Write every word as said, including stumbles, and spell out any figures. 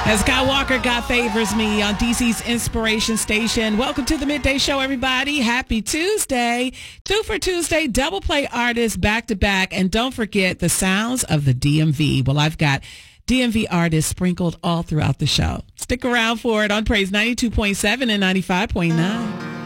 As Skywalker, God favors me on D C's Inspiration Station. Welcome to the Midday Show, everybody. Happy Tuesday. Two for Tuesday, double play artists back to back. And don't forget the sounds of the D M V. Well, I've got D M V artists sprinkled all throughout the show. Stick around for it on Praise ninety-two point seven and ninety-five point nine.